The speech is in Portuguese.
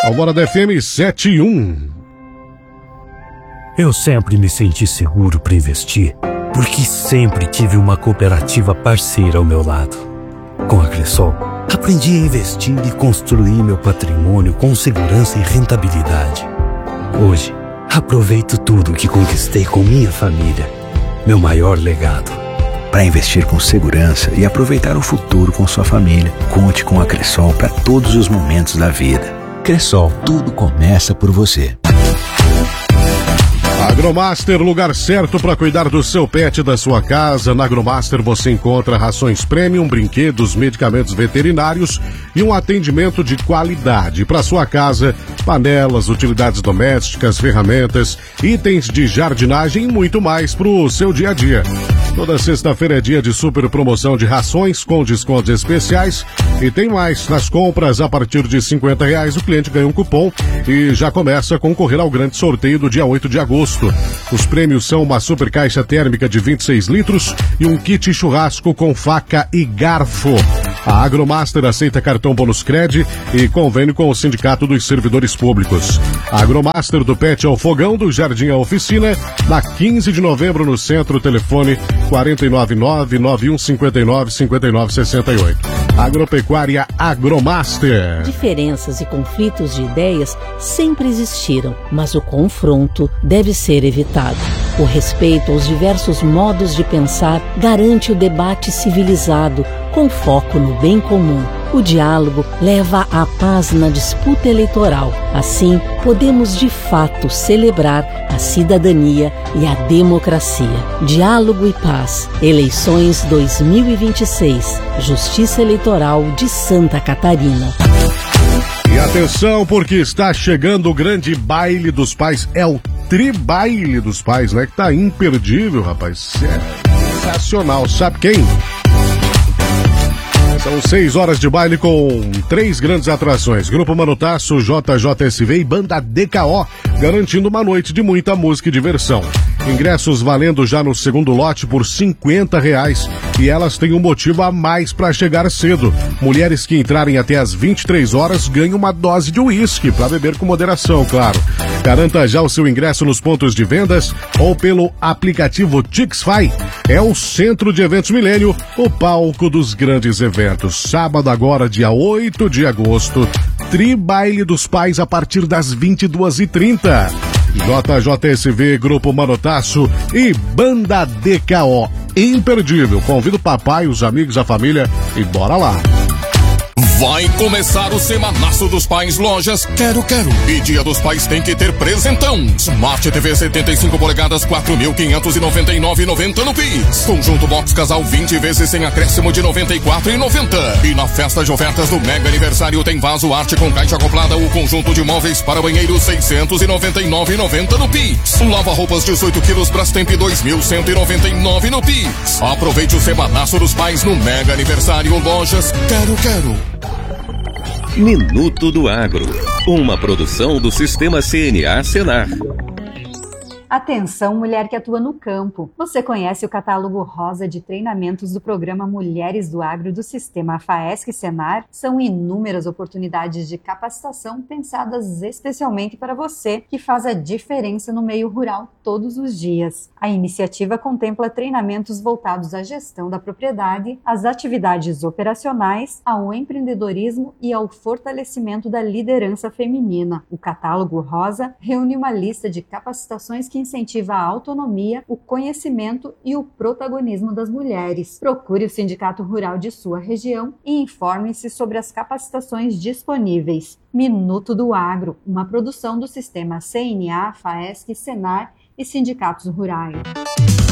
Alvorada FM 7.1. Eu sempre me senti seguro para investir, porque sempre tive uma cooperativa parceira ao meu lado. Com a Cressol, aprendi a investir e construir meu patrimônio com segurança e rentabilidade. Hoje, aproveito tudo que conquistei com minha família. Meu maior legado. Para investir com segurança e aproveitar o futuro com sua família, conte com a Cressol para todos os momentos da vida. Cressol, tudo começa por você. Agromaster, lugar certo para cuidar do seu pet e da sua casa. Na Agromaster você encontra rações premium, brinquedos, medicamentos veterinários e um atendimento de qualidade para sua casa, panelas, utilidades domésticas, ferramentas, itens de jardinagem e muito mais para o seu dia a dia. Toda sexta-feira é dia de super promoção de rações com descontos especiais e tem mais. Nas compras a partir de R$50 o cliente ganha um cupom e já começa a concorrer ao grande sorteio do dia 8 de agosto. Os prêmios são uma super caixa térmica de 26 litros e um kit churrasco com faca e garfo. A Agromaster aceita cartão Bônus Cred e convênio com o Sindicato dos Servidores Públicos. A Agromaster do Pet ao Fogão, do Jardim à Oficina, na 15 de novembro no centro, telefone 499-9159-5968. Agropecuária Agromaster. Diferenças e conflitos de ideias sempre existiram, mas o confronto deve ser evitado. O respeito aos diversos modos de pensar garante o debate civilizado, com foco no bem comum. O diálogo leva à paz na disputa eleitoral. Assim, podemos de fato celebrar a cidadania e a democracia. Diálogo e paz. Eleições 2026. Justiça Eleitoral de Santa Catarina. E atenção, porque está chegando o grande baile dos pais. É o Tribaile dos Pais, né? Que tá imperdível, rapaz. Sensacional. Sabe quem? São 6 horas de baile com 3 grandes atrações. Grupo Manotaço, JJSV e Banda DKO, garantindo uma noite de muita música e diversão. Ingressos valendo já no segundo lote por R$50 e elas têm um motivo a mais para chegar cedo. Mulheres que entrarem até às 23 horas ganham uma dose de uísque para beber com moderação, claro. Garanta já o seu ingresso nos pontos de vendas ou pelo aplicativo Tixfy. É o Centro de Eventos Milênio, o palco dos grandes eventos. Sábado agora, dia 8 de agosto, Tribaile dos Pais a partir das 22h30. JJSV, Grupo Manotaço e Banda DKO. Imperdível. Convido o papai, os amigos, a família e bora lá. Vai começar o Semanaço dos Pais Lojas Quero. E Dia dos Pais tem que ter presentão. Smart TV 75 polegadas, 4.599,90 no Pix. Conjunto Box Casal 20 vezes sem acréscimo de 94,90. E na festa de ofertas do Mega Aniversário tem vaso arte com caixa acoplada, o conjunto de móveis para banheiro 699,90 no Pix. Lava roupas 18 quilos Brastemp 2.199 no Pix. Aproveite o Semanaço dos Pais no Mega Aniversário Lojas Quero. Minuto do Agro, uma produção do Sistema CNA Senar. Atenção, mulher que atua no campo. Você conhece o catálogo rosa de treinamentos do programa Mulheres do Agro do Sistema FAESC Senar? São inúmeras oportunidades de capacitação pensadas especialmente para você, que faz a diferença no meio rural todos os dias. A iniciativa contempla treinamentos voltados à gestão da propriedade, às atividades operacionais, ao empreendedorismo e ao fortalecimento da liderança feminina. O catálogo rosa reúne uma lista de capacitações que incentiva a autonomia, o conhecimento e o protagonismo das mulheres. Procure o Sindicato Rural de sua região e informe-se sobre as capacitações disponíveis. Minuto do Agro, uma produção do Sistema CNA, FAESC, Senar e Sindicatos Rurais.